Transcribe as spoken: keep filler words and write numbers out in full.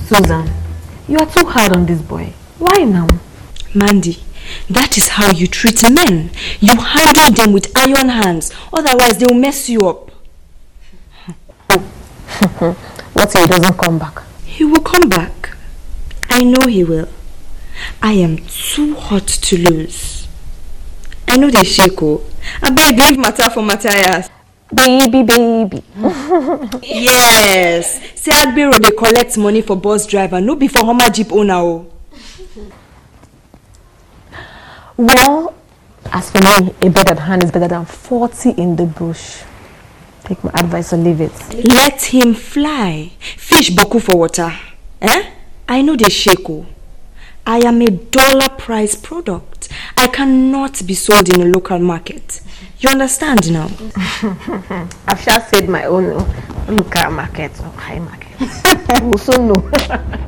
Susan, you are too hard on this boy. Why now? Mandy, that is how you treat men. You handle them with iron hands. Otherwise, they will mess you up. What if he doesn't come back? He will come back. I know he will. I am too hot to lose. I know they shake. Oh, I beg, leave matter for Matthias. Baby, baby. Yes. Say Agbero they collect money for bus driver, no be for Hummer Jeep owner. Oh. Well, as for me, a bird at hand is better than forty in the bush. Take my advice or leave it. Let him fly. Fish boku for water. Eh? I know they shake. Oh. I am a dollar price product. I cannot be sold in a local market. You understand now? I've just said my own local market or high market. I also know.